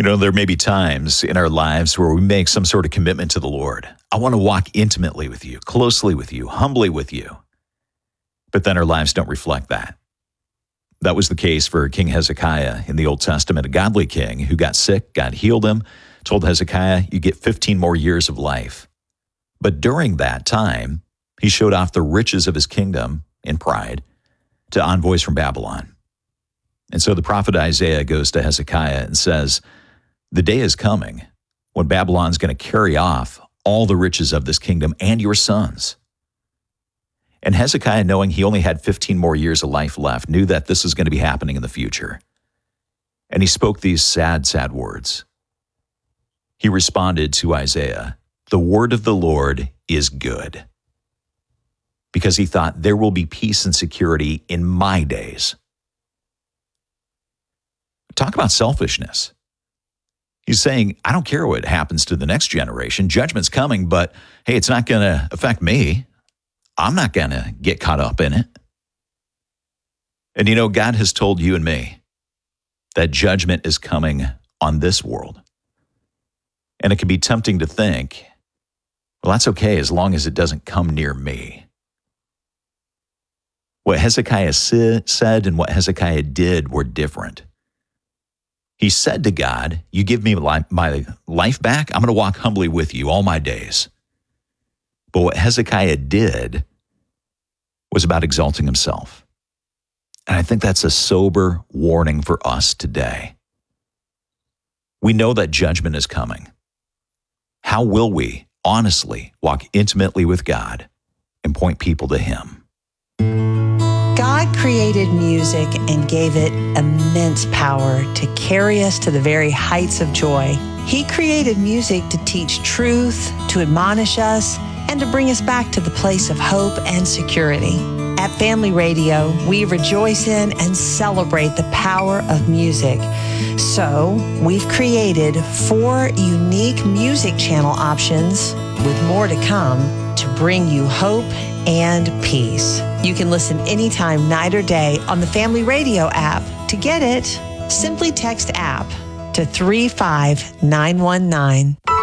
There may be times in our lives where we make some sort of commitment to the Lord. I want to walk intimately with you, closely with you, humbly with you. But then our lives don't reflect that. That was the case for King Hezekiah in the Old Testament, a godly king who got sick, God healed him, told Hezekiah, you get 15 more years of life. But during that time, he showed off the riches of his kingdom in pride to envoys from Babylon. And so the prophet Isaiah goes to Hezekiah and says, the day is coming when Babylon's going to carry off all the riches of this kingdom and your sons. And Hezekiah, knowing he only had 15 more years of life left, knew that this was going to be happening in the future. And he spoke these sad, sad words. He responded to Isaiah, the word of the Lord is good. Because he thought there will be peace and security in my days. Talk about selfishness. He's saying, I don't care what happens to the next generation. Judgment's coming, but hey, it's not going to affect me. I'm not going to get caught up in it. And God has told you and me that judgment is coming on this world. And it can be tempting to think, well, that's okay as long as it doesn't come near me. What Hezekiah said and what Hezekiah did were different. He said to God, you give me my life back, I'm going to walk humbly with you all my days. But what Hezekiah did was about exalting himself. And I think that's a sober warning for us today. We know that judgment is coming. How will we honestly walk intimately with God and point people to Him? God created music and gave it immense power to carry us to the very heights of joy. He created music to teach truth, to admonish us, and to bring us back to the place of hope and security. At Family Radio, we rejoice in and celebrate the power of music. So, we've created 4 unique music channel options, with more to come, to bring you hope and peace. You can listen anytime, night or day, on the Family Radio app. To get it, simply text app to 35919.